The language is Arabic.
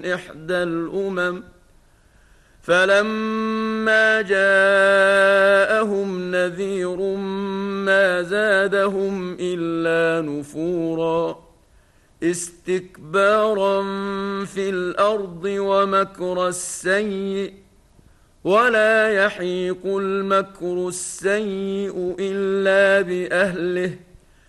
إحدى الأمم فلما جاءهم نذير ما زادهم إلا نفورا استكبارا في الأرض ومكر السيء ولا يحيق المكر السيء إلا بأهله